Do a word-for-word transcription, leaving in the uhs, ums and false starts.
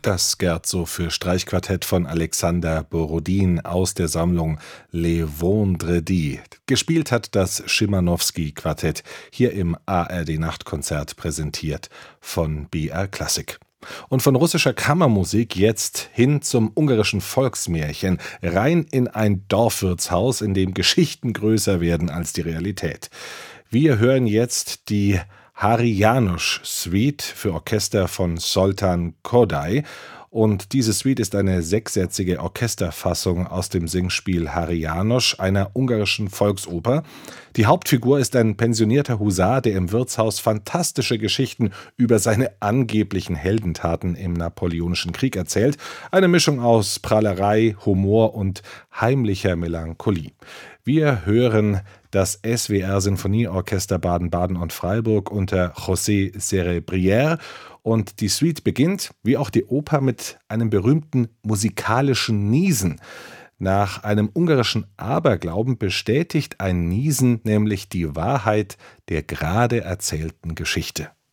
Das Scherzo für Streichquartett von Alexander Borodin aus der Sammlung Les Vendredis. Gespielt hat das Schimanowski-Quartett, hier im A R D-Nachtkonzert präsentiert von B R Klassik. Und von russischer Kammermusik jetzt hin zum ungarischen Volksmärchen, rein in ein Dorfwirtshaus, in dem Geschichten größer werden als die Realität. Wir hören jetzt die Hari János Suite für Orchester von Zoltán Kodály. Und diese Suite ist eine sechssätzige Orchesterfassung aus dem Singspiel Hari János, einer ungarischen Volksoper. Die Hauptfigur ist ein pensionierter Husar, der im Wirtshaus fantastische Geschichten über seine angeblichen Heldentaten im Napoleonischen Krieg erzählt. Eine Mischung aus Prahlerei, Humor und heimlicher Melancholie. Wir hören das S W R-Sinfonieorchester Baden-Baden und Freiburg unter José Cerebrière. Und die Suite beginnt, wie auch die Oper, mit einem berühmten musikalischen Niesen. Nach einem ungarischen Aberglauben bestätigt ein Niesen nämlich die Wahrheit der gerade erzählten Geschichte.